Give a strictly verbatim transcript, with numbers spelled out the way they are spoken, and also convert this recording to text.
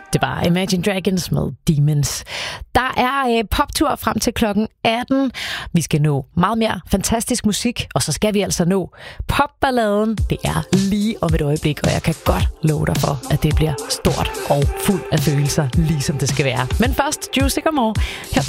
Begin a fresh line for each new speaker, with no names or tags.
Det var Imagine Dragons med Demons. Der er øh, poptur frem til klokken atten. Vi skal nå meget mere fantastisk musik, og så skal vi altså nå popballaden. Det er lige om et øjeblik, og jeg kan godt love dig for, at det bliver stort og fuld af følelser, ligesom det skal være. Men først, Juicy Gilmore her